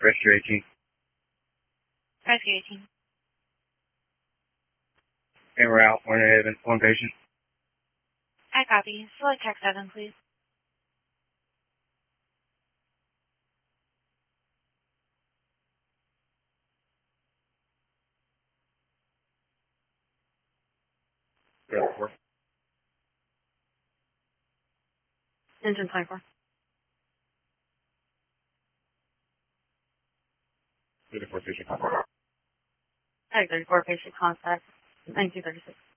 Rescue 18. Rescue 18. And we're out. One ahead of one patient. I copy. Select Tech 7, please. Yeah, 4. Engine 24. 34 patient. Tech 34, patient contact. 1936.